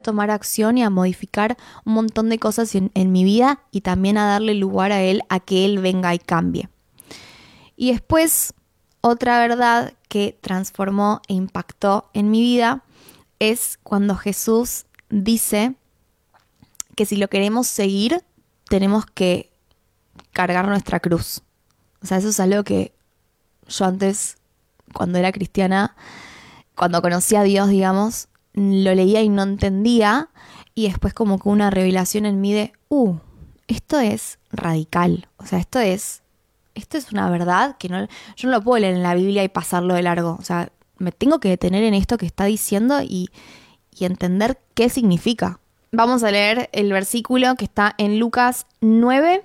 tomar acción y a modificar un montón de cosas en mi vida y también a darle lugar a Él, a que Él venga y cambie. Y después, otra verdad que transformó e impactó en mi vida es cuando Jesús dice que si lo queremos seguir, tenemos que cargar nuestra cruz. O sea, eso es algo que yo antes, cuando era cristiana, cuando conocí a Dios, digamos, lo leía y no entendía, y después como que una revelación en mí de, esto es radical, o sea, esto es una verdad que yo no lo puedo leer en la Biblia y pasarlo de largo, o sea, me tengo que detener en esto que está diciendo y entender qué significa. Vamos a leer el versículo que está en Lucas 9,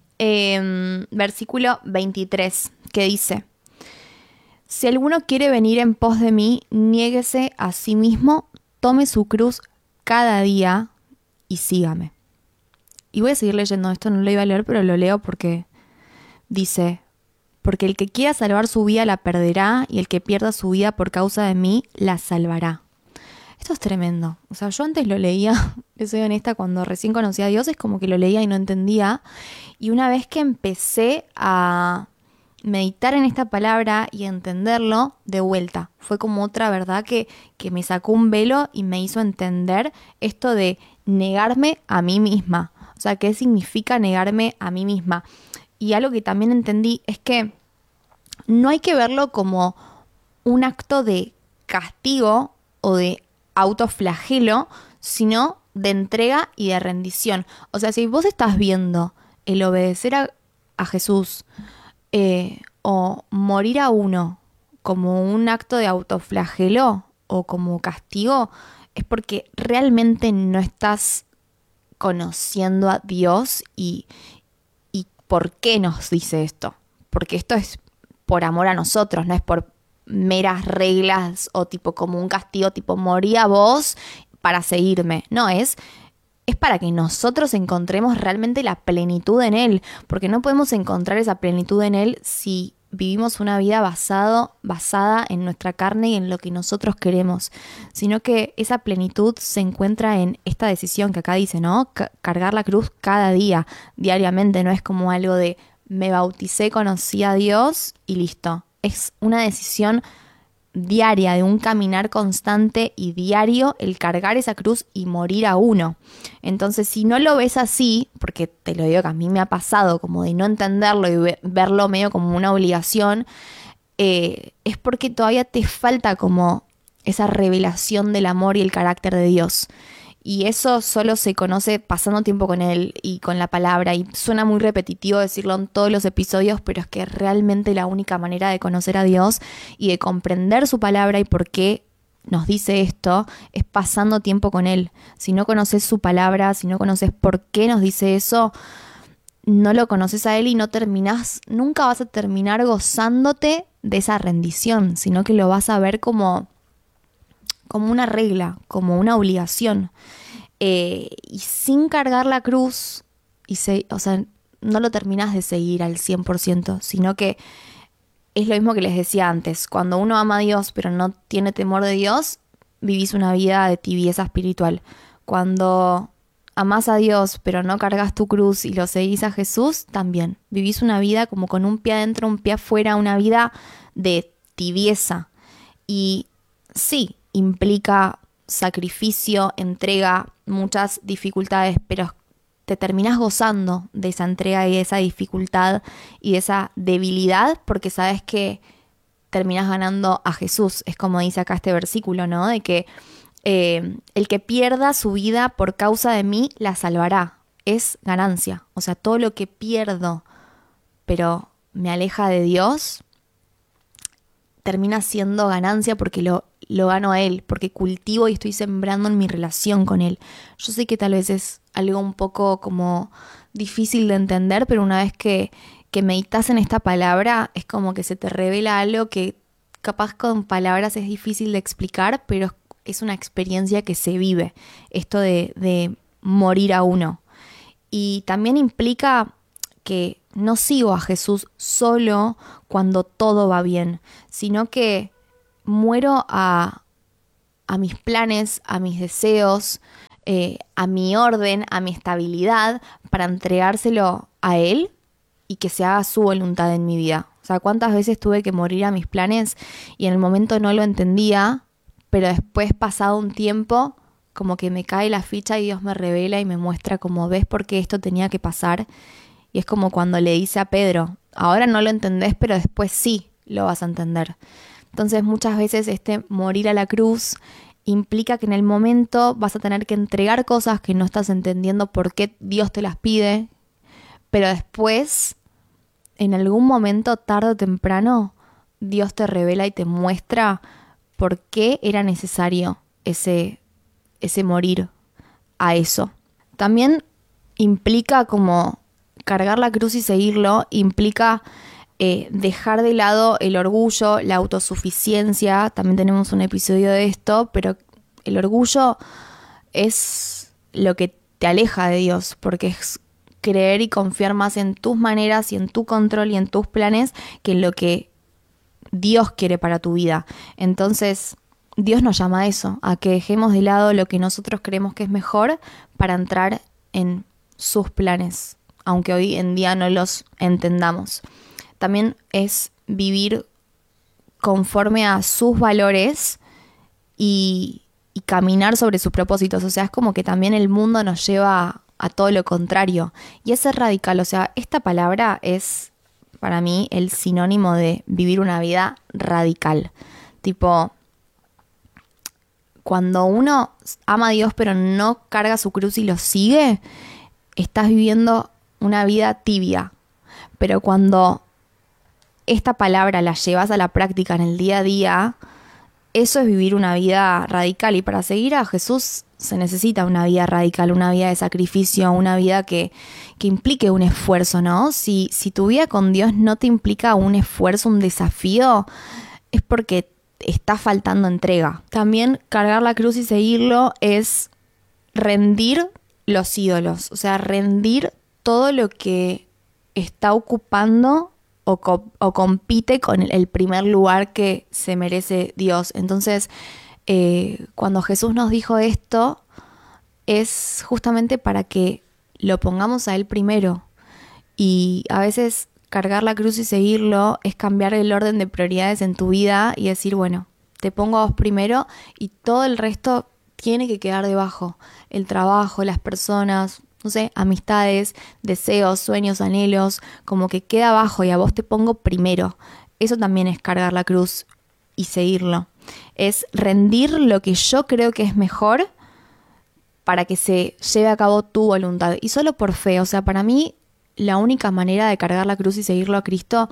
versículo 23, que dice: si alguno quiere venir en pos de mí, niéguese a sí mismo, tome su cruz cada día y sígame. Y voy a seguir leyendo, esto no lo iba a leer, pero lo leo porque dice: porque el que quiera salvar su vida la perderá, y el que pierda su vida por causa de mí la salvará. Esto es tremendo. O sea, yo antes lo leía, les soy honesta, cuando recién conocí a Dios, es como que lo leía y no entendía. Y una vez que empecé a meditar en esta palabra y entenderlo, de vuelta, fue como otra verdad que me sacó un velo y me hizo entender esto de negarme a mí misma. O sea, ¿qué significa negarme a mí misma? Y algo que también entendí es que no hay que verlo como un acto de castigo o de autoflagelo, sino de entrega y de rendición. O sea, si vos estás viendo el obedecer a Jesús o morir a uno como un acto de autoflagelo o como castigo, es porque realmente no estás conociendo a Dios y por qué nos dice esto. Porque esto es por amor a nosotros, no es por meras reglas o tipo como un castigo tipo morí a vos para seguirme. No, es para que nosotros encontremos realmente la plenitud en Él, porque no podemos encontrar esa plenitud en Él si vivimos una vida basada en nuestra carne y en lo que nosotros queremos, sino que esa plenitud se encuentra en esta decisión que acá dice, ¿no? Cargar la cruz cada día, diariamente, no es como algo de me bauticé, conocí a Dios y listo. Es una decisión diaria, de un caminar constante y diario, el cargar esa cruz y morir a uno. Entonces, si no lo ves así, porque te lo digo que a mí me ha pasado, como de no entenderlo y verlo medio como una obligación, es porque todavía te falta como esa revelación del amor y el carácter de Dios. Y eso solo se conoce pasando tiempo con Él y con la palabra. Y suena muy repetitivo decirlo en todos los episodios, pero es que realmente la única manera de conocer a Dios y de comprender su palabra y por qué nos dice esto es pasando tiempo con Él. Si no conoces su palabra, si no conoces por qué nos dice eso, no lo conoces a Él y nunca vas a terminar gozándote de esa rendición, sino que lo vas a ver como una regla, como una obligación. Y sin cargar la cruz, o sea, no lo terminás de seguir al 100%, sino que es lo mismo que les decía antes. Cuando uno ama a Dios pero no tiene temor de Dios, vivís una vida de tibieza espiritual. Cuando amás a Dios pero no cargas tu cruz y lo seguís a Jesús, también vivís una vida como con un pie adentro, un pie afuera, una vida de tibieza. Y sí, implica sacrificio, entrega, muchas dificultades, pero te terminás gozando de esa entrega y de esa dificultad y de esa debilidad porque sabes que terminás ganando a Jesús. Es como dice acá este versículo, ¿no? De que el que pierda su vida por causa de mí la salvará. Es ganancia. O sea, todo lo que pierdo pero me aleja de Dios termina siendo ganancia porque lo gano a Él, porque cultivo y estoy sembrando en mi relación con Él. Yo sé que tal vez es algo un poco como difícil de entender, pero una vez que meditas en esta palabra, es como que se te revela algo que capaz con palabras es difícil de explicar, pero es una experiencia que se vive, esto de morir a uno. Y también implica que no sigo a Jesús solo cuando todo va bien, sino que muero a mis planes, a mis deseos, a mi orden, a mi estabilidad, para entregárselo a Él y que se haga su voluntad en mi vida. O sea, cuántas veces tuve que morir a mis planes y en el momento no lo entendía, pero después, pasado un tiempo, como que me cae la ficha y Dios me revela y me muestra como, ves por qué esto tenía que pasar. Y es como cuando le dice a Pedro, ahora no lo entendés, pero después sí lo vas a entender. Entonces muchas veces este morir a la cruz implica que en el momento vas a tener que entregar cosas que no estás entendiendo por qué Dios te las pide, pero después, en algún momento, tarde o temprano, Dios te revela y te muestra por qué era necesario ese morir a eso. También implica como cargar la cruz y seguirlo, implica dejar de lado el orgullo, la autosuficiencia. También tenemos un episodio de esto, pero el orgullo es lo que te aleja de Dios, porque es creer y confiar más en tus maneras y en tu control y en tus planes que en lo que Dios quiere para tu vida. Entonces, Dios nos llama a eso, a que dejemos de lado lo que nosotros creemos que es mejor para entrar en sus planes, aunque hoy en día no los entendamos. También es vivir conforme a sus valores y caminar sobre sus propósitos. O sea, es como que también el mundo nos lleva a todo lo contrario. Y es ser radical. O sea, esta palabra es para mí el sinónimo de vivir una vida radical. Tipo, cuando uno ama a Dios pero no carga su cruz y lo sigue, estás viviendo una vida tibia. Pero cuando esta palabra la llevas a la práctica en el día a día, eso es vivir una vida radical. Y para seguir a Jesús se necesita una vida radical, una vida de sacrificio, una vida que implique un esfuerzo, ¿no? Si tu vida con Dios no te implica un esfuerzo, un desafío, es porque está faltando entrega. También cargar la cruz y seguirlo es rendir los ídolos, o sea, rendir todo lo que está ocupando o compite con el primer lugar que se merece Dios. Entonces, cuando Jesús nos dijo esto, es justamente para que lo pongamos a Él primero. Y a veces cargar la cruz y seguirlo es cambiar el orden de prioridades en tu vida y decir, bueno, te pongo a vos primero y todo el resto tiene que quedar debajo. El trabajo, las personas, no sé, amistades, deseos, sueños, anhelos, como que queda abajo y a vos te pongo primero. Eso también es cargar la cruz y seguirlo. Es rendir lo que yo creo que es mejor para que se lleve a cabo tu voluntad. Y solo por fe. O sea, para mí la única manera de cargar la cruz y seguirlo a Cristo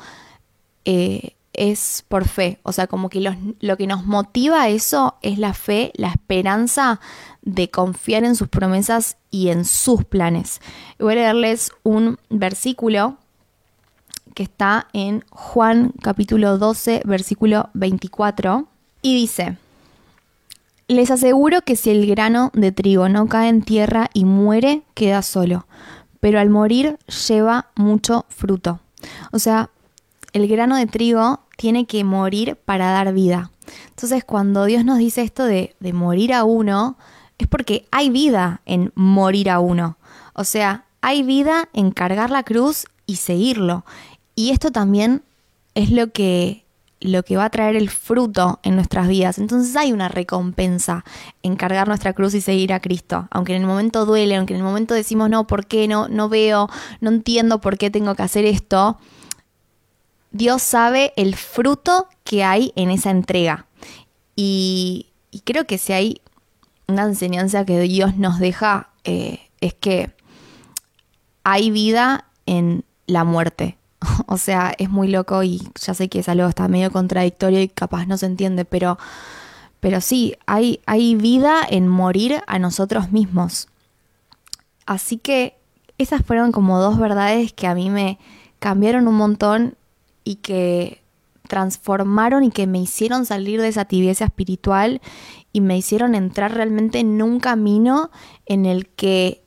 es por fe. O sea, como que lo que nos motiva a eso es la fe, la esperanza de confiar en sus promesas y en sus planes. Voy a leerles un versículo que está en Juan capítulo 12, versículo 24, y dice: les aseguro que si el grano de trigo no cae en tierra y muere, queda solo, pero al morir lleva mucho fruto. O sea, el grano de trigo tiene que morir para dar vida. Entonces, cuando Dios nos dice esto de morir a uno, es porque hay vida en morir a uno. O sea, hay vida en cargar la cruz y seguirlo. Y esto también es lo que va a traer el fruto en nuestras vidas. Entonces hay una recompensa en cargar nuestra cruz y seguir a Cristo. Aunque en el momento duele, aunque en el momento decimos, no, ¿por qué? No veo, no entiendo por qué tengo que hacer esto. Dios sabe el fruto que hay en esa entrega. Y creo que si hay una enseñanza que Dios nos deja, es que hay vida en la muerte. O sea, es muy loco y ya sé que es algo está medio contradictorio y capaz no se entiende, pero sí, hay vida en morir a nosotros mismos. Así que esas fueron como dos verdades que a mí me cambiaron un montón y que transformaron y que me hicieron salir de esa tibieza espiritual y me hicieron entrar realmente en un camino en el que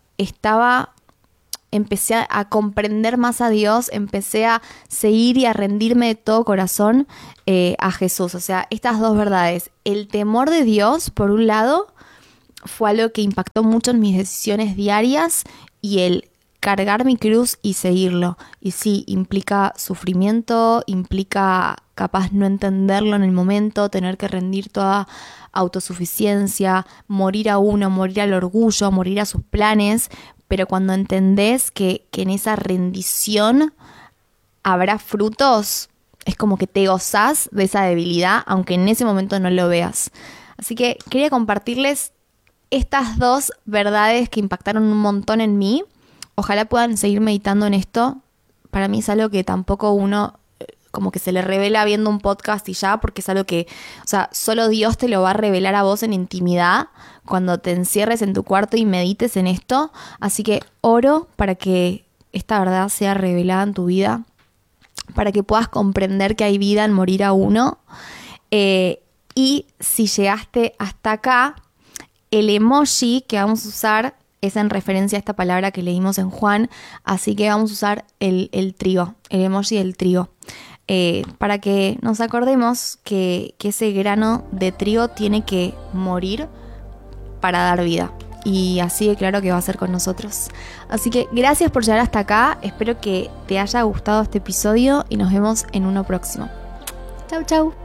empecé a comprender más a Dios, empecé a seguir y a rendirme de todo corazón a Jesús. O sea, estas dos verdades, el temor de Dios por un lado fue algo que impactó mucho en mis decisiones diarias y el cargar mi cruz y seguirlo. Y sí, implica sufrimiento, implica capaz no entenderlo en el momento, tener que rendir toda autosuficiencia, morir a uno, morir al orgullo, morir a sus planes, pero cuando entendés que en esa rendición habrá frutos, es como que te gozás de esa debilidad, aunque en ese momento no lo veas. Así que quería compartirles estas dos verdades que impactaron un montón en mí. Ojalá puedan seguir meditando en esto. Para mí es algo que tampoco uno como que se le revela viendo un podcast y ya, porque es algo que, o sea, solo Dios te lo va a revelar a vos en intimidad cuando te encierres en tu cuarto y medites en esto. Así que oro para que esta verdad sea revelada en tu vida, para que puedas comprender que hay vida en morir a uno. Y si llegaste hasta acá, el emoji que vamos a usar es en referencia a esta palabra que leímos en Juan, así que vamos a usar el trigo, el emoji del trigo, para que nos acordemos que ese grano de trigo tiene que morir para dar vida. Y así de claro que va a ser con nosotros. Así que gracias por llegar hasta acá, espero que te haya gustado este episodio y nos vemos en uno próximo. Chau, chau.